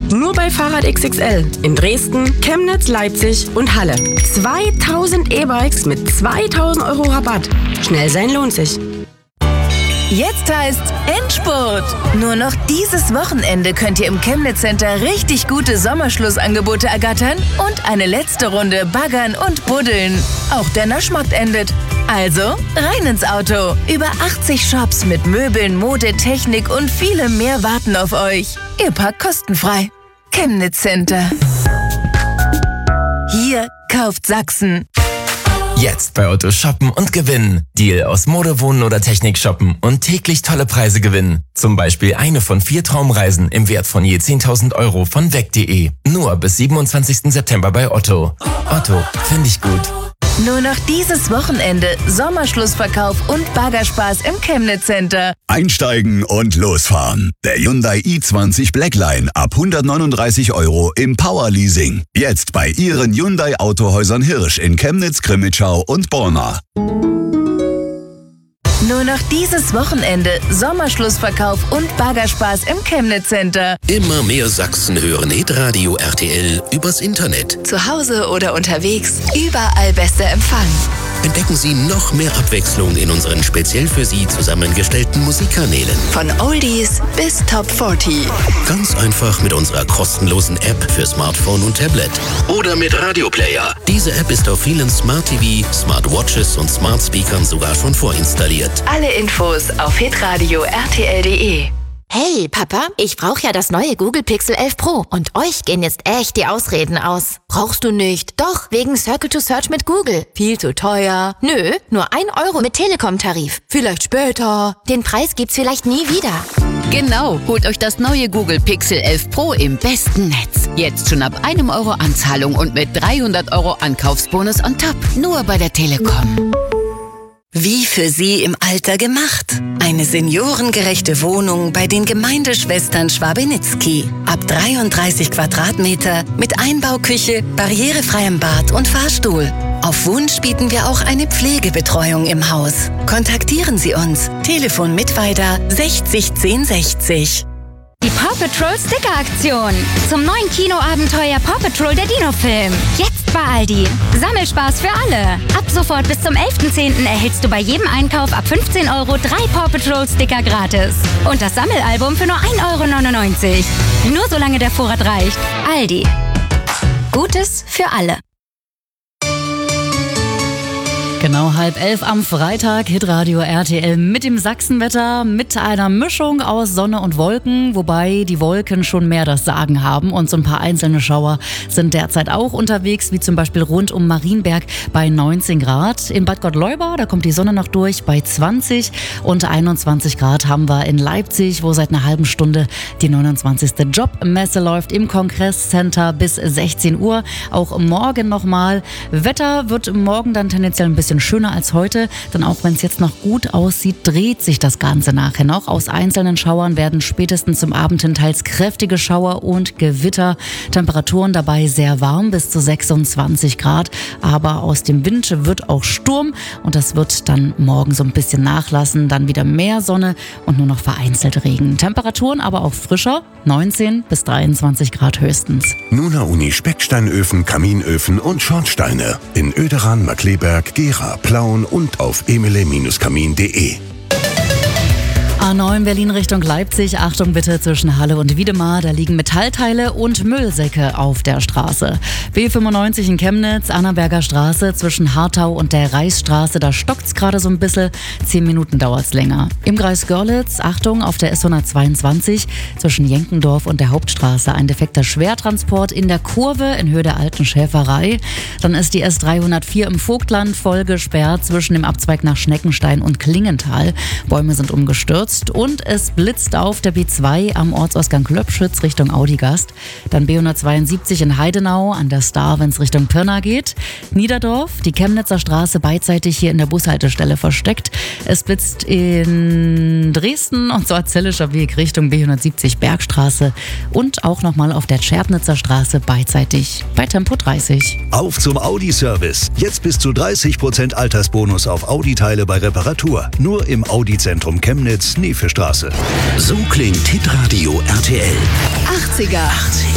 Nur bei Fahrrad XXL in Dresden, Chemnitz, Leipzig und Halle. 2000 E-Bikes mit 2000 € Rabatt. Schnell sein lohnt sich. Jetzt heißt Endspurt. Nur noch dieses Wochenende könnt ihr im Chemnitz Center richtig gute Sommerschlussangebote ergattern und eine letzte Runde baggern und buddeln. Auch der Naschmarkt endet. Also rein ins Auto. Über 80 Shops mit Möbeln, Mode, Technik und vielem mehr warten auf euch. Ihr parkt kostenfrei. Chemnitz Center. Hier kauft Sachsen. Jetzt bei Otto shoppen und gewinnen. Deal aus Mode, Wohnen oder Technik shoppen und täglich tolle Preise gewinnen. Zum Beispiel eine von 4 Traumreisen im Wert von je 10.000 € von weg.de. Nur bis 27. September bei Otto. Otto, finde ich gut. Nur noch dieses Wochenende Sommerschlussverkauf und Baggerspaß im Chemnitz Center. Einsteigen und losfahren. Der Hyundai i20 Blackline ab 139 € im Power-Leasing. Jetzt bei Ihren Hyundai Autohäusern Hirsch in Chemnitz, Crimmitschau und Borna. Nur noch dieses Wochenende Sommerschlussverkauf und Baggerspaß im Chemnitz Center. Immer mehr Sachsen hören Hitradio RTL übers Internet. Zu Hause oder unterwegs, überall bester Empfang. Entdecken Sie noch mehr Abwechslung in unseren speziell für Sie zusammengestellten Musikkanälen. Von Oldies bis Top 40. Ganz einfach mit unserer kostenlosen App für Smartphone und Tablet. Oder mit Radioplayer. Diese App ist auf vielen Smart TV, Smartwatches und Smart Speakern sogar schon vorinstalliert. Alle Infos auf hitradio rtl.de. Hey, Papa, ich brauche ja das neue Google Pixel 11 Pro. Und euch gehen jetzt echt die Ausreden aus. Brauchst du nicht? Doch, wegen Circle to Search mit Google. Viel zu teuer. Nö, nur 1 € mit Telekom-Tarif. Vielleicht später. Den Preis gibt's vielleicht nie wieder. Genau, holt euch das neue Google Pixel 11 Pro im besten Netz. Jetzt schon ab 1 € Anzahlung und mit 300 € Ankaufsbonus on top. Nur bei der Telekom. Wie für Sie im Alter gemacht. Eine seniorengerechte Wohnung bei den Gemeindeschwestern Schwabenitzky. Ab 33 Quadratmeter mit Einbauküche, barrierefreiem Bad und Fahrstuhl. Auf Wunsch bieten wir auch eine Pflegebetreuung im Haus. Kontaktieren Sie uns. Telefon Mittweida 60 10 60. Die Paw Patrol Sticker-Aktion. Zum neuen Kinoabenteuer Paw Patrol der Dino-Film. Jetzt bei Aldi. Sammelspaß für alle. Ab sofort bis zum 11.10. erhältst du bei jedem Einkauf ab 15 € 3 Paw Patrol Sticker gratis. Und das Sammelalbum für nur 1,99 €. Nur solange der Vorrat reicht. Aldi. Gutes für alle. Genau 10:30 am Freitag, Hitradio RTL mit dem Sachsenwetter, mit einer Mischung aus Sonne und Wolken, wobei die Wolken schon mehr das Sagen haben und so ein paar einzelne Schauer sind derzeit auch unterwegs, wie zum Beispiel rund um Marienberg bei 19 Grad. In Bad Gottleuba, da kommt die Sonne noch durch bei 20 und 21 Grad haben wir in Leipzig, wo seit einer halben Stunde die 29. Jobmesse läuft im Kongresscenter bis 16 Uhr. Auch morgen nochmal. Wetter wird morgen dann tendenziell ein bisschen schöner als heute, denn auch wenn es jetzt noch gut aussieht, dreht sich das Ganze nachher noch. Aus einzelnen Schauern werden spätestens zum Abend hin teils kräftige Schauer und Gewitter. Temperaturen dabei sehr warm, bis zu 26 Grad. Aber aus dem Wind wird auch Sturm und das wird dann morgen so ein bisschen nachlassen. Dann wieder mehr Sonne und nur noch vereinzelt Regen. Temperaturen aber auch frischer, 19 bis 23 Grad höchstens. Nuna Uni Specksteinöfen, Kaminöfen und Schornsteine. In Oederan, Markleberg, Gera, Plauen und auf emile-kamin.de. A9 Berlin Richtung Leipzig. Achtung bitte zwischen Halle und Wiedemar. Da liegen Metallteile und Müllsäcke auf der Straße. B95 in Chemnitz, Annaberger Straße zwischen Hartau und der Reichsstraße. Da stockt's gerade so ein bisschen. 10 Minuten dauert's länger. Im Kreis Görlitz, Achtung, auf der S122 zwischen Jenkendorf und der Hauptstraße. Ein defekter Schwertransport in der Kurve in Höhe der alten Schäferei. Dann ist die S304 im Vogtland voll gesperrt zwischen dem Abzweig nach Schneckenstein und Klingenthal. Bäume sind umgestürzt. Und es blitzt auf der B2 am Ortsausgang Klöpschütz Richtung Audigast. Dann B172 in Heidenau an der Star, wenn es Richtung Pirna geht. Niederdorf, die Chemnitzer Straße beidseitig hier in der Bushaltestelle versteckt. Es blitzt in Dresden und zwar Zellischer Weg Richtung B170 Bergstraße. Und auch nochmal auf der Tschernitzer Straße beidseitig bei Tempo 30. Auf zum Audi-Service. Jetzt bis zu 30% Altersbonus auf Audi-Teile bei Reparatur. Nur im Audi-Zentrum Chemnitz, Neefestraße. So klingt Hitradio RTL. 80er.